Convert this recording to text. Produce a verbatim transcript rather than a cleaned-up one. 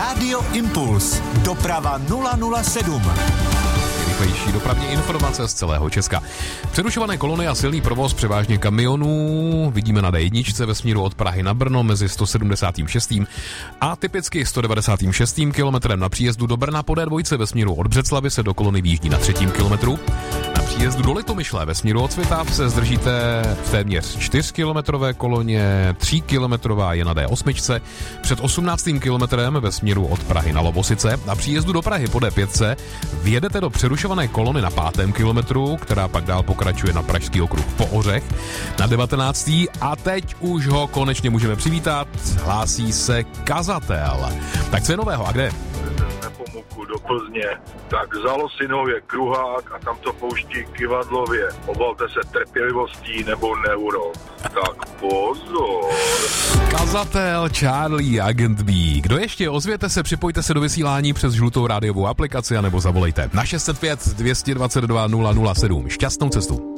Rádio Impuls. Doprava nula nula sedm. Nejrychlejší dopravní informace z celého Česka. Přerušované kolony a silný provoz převážně kamionů vidíme na D jedna ve směru od Prahy na Brno mezi sto sedmdesát šest a typicky sto devadesát šest kilometrem na příjezdu do Brna po D dva ve směru od Břeclavy se do kolony výjíždí na třetím kilometru. Na příjezdu do Litomyšle ve směru od Svitav se zdržíte v téměř čtyřkilometrové koloně, tříkilometrová je na D osm. Před osmnáctým kilometrem ve směru od Prahy na Lovosice. Na příjezdu do Prahy po D pět vjedete do přerušované kolony na pátém kilometru, která pak dál pokračuje na Pražský okruh po Ořech na devatenáctý a teď už ho konečně můžeme přivítat. Hlásí se Kazatel. Tak co je nového a kde? Nepomuku do Plzně, tak za Losinou je kruhák a tam to pouští Kivadlově. Obalte se trpělivostí nebo neuro. Tak pozor. Kazatel, Charlie, Agent B. Kdo ještě? Ozvěte se, připojte se do vysílání přes žlutou rádiovou aplikaci anebo zavolejte na šest set pět, dvě dvacet dva, nula nula sedm. Šťastnou cestu.